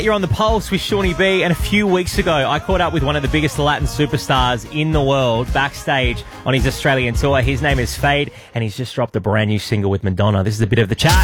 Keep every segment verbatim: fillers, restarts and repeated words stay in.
You're on The Pulse with Shawnee B, and a few weeks ago I caught up with one of the biggest Latin superstars in the world backstage on his Australian tour. His name is Fade, and he's just dropped a brand new single with Madonna. This is a bit of the chat.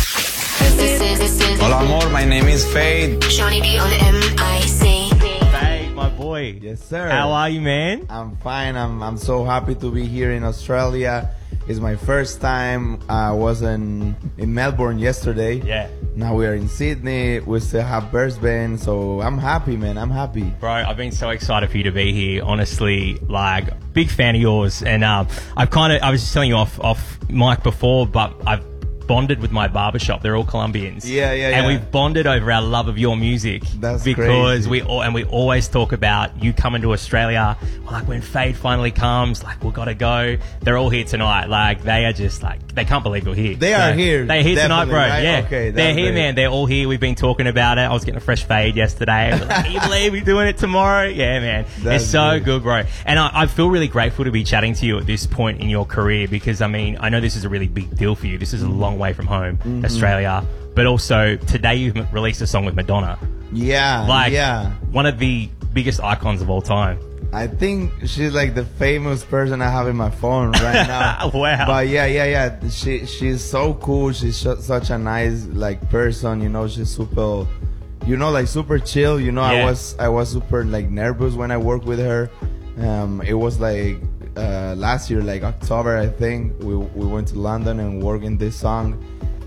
Hola amor, my name is Fade. Shawnee B on M I C. Fade, my boy. Yes, sir. How are you, man? I'm fine. I'm I'm so happy to be here in Australia. It's my first time. I was in, in Melbourne yesterday. Yeah. Now we are in Sydney. We still have Brisbane, so I'm happy, man. I'm happy. Bro, I've been so excited for you to be here. Honestly, like, big fan of yours. And um, I've kind of, I was just telling you off, off mic before, but I've bonded with my barbershop. They're all Colombians. Yeah, yeah, And yeah. we've bonded over our love of your music. That's because crazy. we all, and we always talk about you coming to Australia. Well, like when Fade finally comes, like we've got to go. They're all here tonight. Like they are just like they can't believe you're here. They are here, They're here tonight, bro. definitely, right? Yeah, Okay, they're that's here, great. man. They're all here. We've been talking about it. I was getting a fresh fade yesterday. I was like, can you believe we're doing it tomorrow? Yeah, man. That's it's so good. good, bro. And I, I feel really grateful to be chatting to you at this point in your career because, I mean, I know this is a really big deal for you. This is a long way from home, Mm-hmm. Australia. But also, today you've m- released a song with Madonna. Yeah, Like, yeah. one of the biggest icons of all time. I think she's like the famous person I have in my phone right now. Wow. But yeah, yeah, yeah. She she's so cool. She's sh- such a nice like person. You know, she's super, you know, like super chill. You know, I Yeah. was I was super like nervous when I worked with her. Um, it was like uh, last year, like October, I think. We we went to London and worked in this song,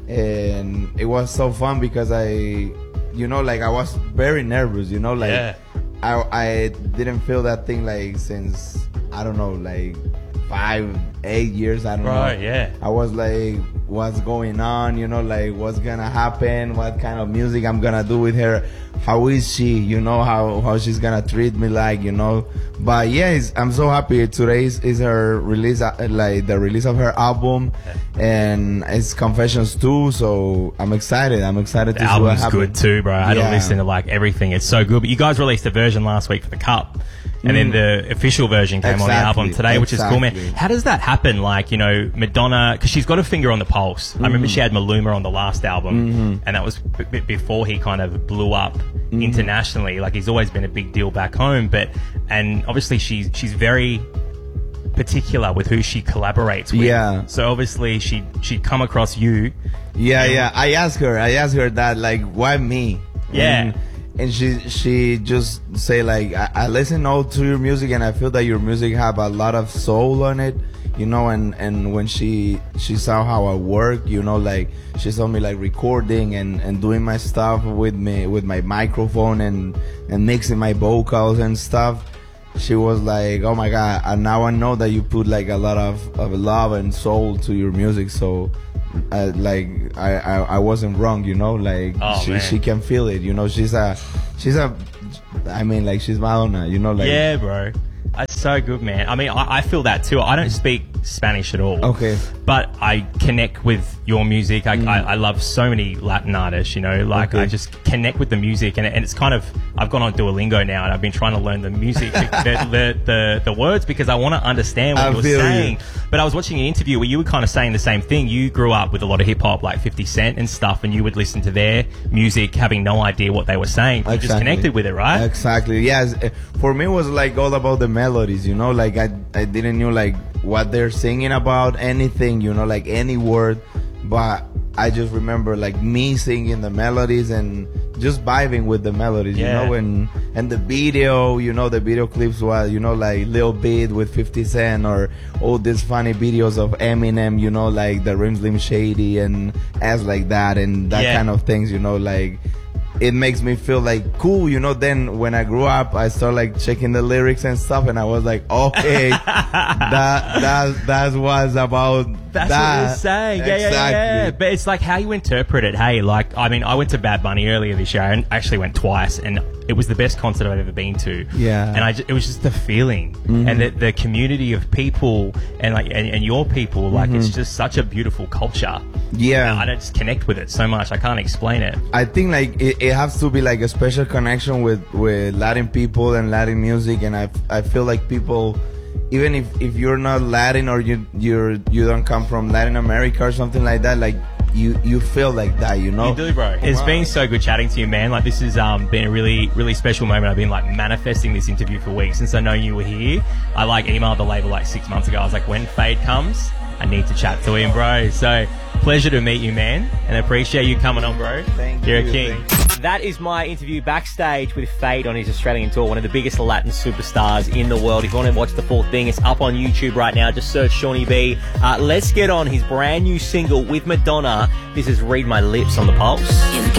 and it was so fun because I, you know, like I was very nervous. You know, like. Yeah. I I didn't feel that thing like since I don't know like five eight years I don't Right, know. yeah. I was like, what's going on? You know, like what's gonna happen? What kind of music I'm gonna do with her? How is she? You know how how she's gonna treat me like you know. But yeah, it's, I'm so happy. Today is, is her release, uh, like the release of her album, and it's Confessions too. So I'm excited. I'm excited The to see what album's happens. good too, bro. I had to Yeah. listen to like everything. It's so good. But you guys released a version last week for the Cup. And then the official version came on the Exactly, album today, which is cool, man. exactly. How does that happen? Like, you know, Madonna, because she's got a finger on the pulse. I remember she had Maluma on the last album, and that was a bit before he kind of blew up internationally. Like, he's always been a big deal back home, but, and obviously she's, she's very particular with who she collaborates with. Yeah. So obviously she, she'd come across you. Yeah, yeah. I asked her. I asked her that, like, why me? Yeah. And, and she she just say like, I, I listen all to your music, and I feel that your music have a lot of soul on it, you know. And and when she she saw how I work, you know, like she saw me like recording and and doing my stuff with me with my microphone and and mixing my vocals and stuff. She was like, oh my god, and now I know that you put like a lot of, of love and soul to your music. So uh, like I, I I wasn't wrong, you know, like Oh, she man. she can feel it, you know. She's a she's a I mean, like she's Madonna, you know, like Yeah, bro. That's so good, man. I mean, I, I feel that too. I don't speak Spanish at all. Okay. But I connect with your music. I, I, I love so many Latin artists, you know, like Okay. I just connect with the music, and, and it's kind of, I've gone on Duolingo now, and I've been trying to learn the music, the, the, the, the words, because I want to understand what I you're feel you. saying. But I was watching an interview where you were kind of saying the same thing. You grew up with a lot of hip hop, like fifty Cent and stuff, and you would listen to their music having no idea what they were saying. You just Exactly. connected with it, right? Exactly. Yes. Eh, For me, it was like all about the melodies, you know. Like I, I didn't know like what they're singing about, anything, you know, like any word, but I just remember like me singing the melodies and just vibing with the melodies, Yeah. you know. And and the video, you know, the video clips was, you know, like Lil Bit with fifty Cent, or all these funny videos of Eminem, you know, like the Rim Slim Shady and as like that and that Yeah. kind of things, you know, like. It makes me feel like cool, you know. Then when I grew up, I started like checking the lyrics and stuff, and I was like, okay, that that that was about That's that. what you're saying. Yeah, yeah, yeah, yeah. Exactly. But it's like how you interpret it. Hey, like, I mean, I went to Bad Bunny earlier this year, and actually went twice, and it was the best concert I've ever been to. Yeah. And I, ju- it was just the feeling and the, the community of people and like and, and your people. Like, it's just such a beautiful culture. Yeah. I just connect with it so much. I can't explain it. I think like it, it has to be like a special connection with with Latin people and Latin music, and I I feel like people, even if if you're not Latin or you you're you don't come from Latin America or something like that, like you you feel like that, you know. You do, bro. It's Wow. been so good chatting to you, man. Like, this has um, been a really, really special moment. I've been like manifesting this interview for weeks since I know you were here. I like emailed the label like six months ago. I was like, when Fade comes, I need to chat to him, bro. So pleasure to meet you, man, and appreciate you coming on, bro. Thank You're you, a king. thank That is my interview backstage with Fade on his Australian tour, one of the biggest Latin superstars in the world. If you want to watch the full thing, it's up on YouTube right now. Just search Shawnee B. Uh, let's get on his brand new single with Madonna. This is Read My Lips on the Pulse. You